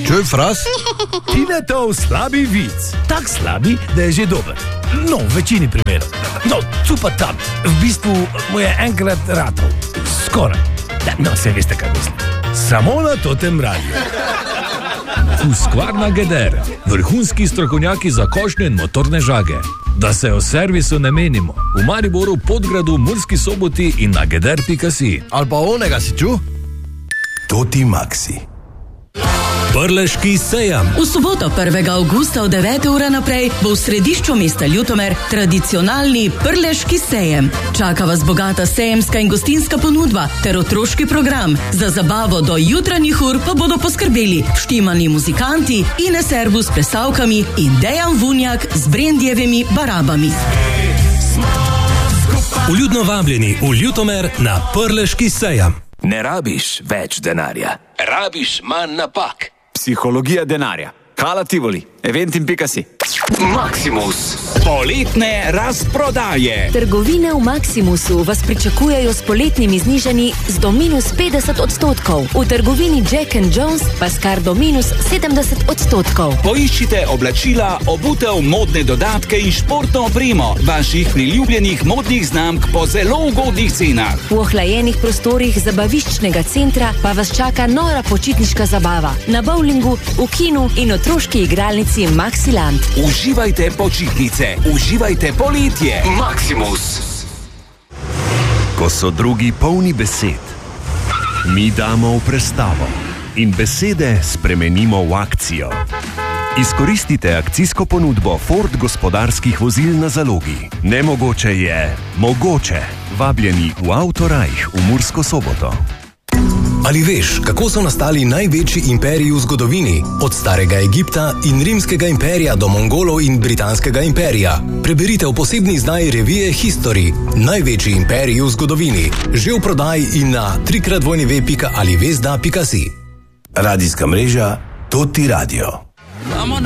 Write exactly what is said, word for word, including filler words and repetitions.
Čuj, Fras? Tinetov slabi vic. Tak slabi, da je že dober. No, v večini primerov. No, tu pa tam. V bistvu mu je enkrat ratov. Skoraj. No, se veste, kaj mislim. Samo na totem radiju. Husqvarna Geder. Vrhunski strokovnjaki za košnje in motorne žage. Da se o servisu ne menimo. V Mariboru, Podgradu, Murski Soboti in na geder pika si. Ali pa onega si ču? Toti Maxi. Prleški sejem. V soboto prvega avgusta od devete ure naprej bo v središču mesta Ljutomer tradicionalni Prleški sejem. Čaka vas bogata sejemska in gostinska ponudba ter otroški program. Za zabavo do jutranjih ur pa bodo poskrbeli štimani muzikanti, Ines Erbus s plesavkami in Dejan Vunjak z Brendjevimi barabami. Vljudno vabljeni v Ljutomer na Prleški sejem. Ne rabiš več denarja, rabiš manj napak. Psihologija denarja. Kala Tivoli, eventim pika si. Maximus. Poletne razprodaje. Trgovine v Maximusu vas pričakujejo s poletnimi znižanji z do minus petdeset odstotkov. V trgovini Jack and Jones pa s kar do minus sedemdeset odstotkov. Poiščite oblačila, obutev, modne dodatke in športno opremo vaših priljubljenih modnih znamk po zelo ugodnih cenah. V ohlajenih prostorih zabaviščnega centra pa vas čaka nora počitniška zabava. Na bowlingu, v kinu in otroški igralnici Maxiland. Uživajte počitnice, uživajte poletje. Maximus. Ko so drugi polni besed, mi damo v prestavo in besede spremenimo v akcijo. Izkoristite akcijsko ponudbo Ford gospodarskih vozil na zalogi. Nemogoče je mogoče. Vabljeni v Autorajh v Mursko Soboto. Ali veš, kako so nastali največji imperiji v zgodovini? Od starega Egipta in rimskega imperija do Mongolov in britanskega imperija. Preberite v posebni izdaji revije History. Največji imperiji v zgodovini. Že v prodaji in na trikrat dvojni pika ali vezda pika si. Radijska mreža Toti Radio.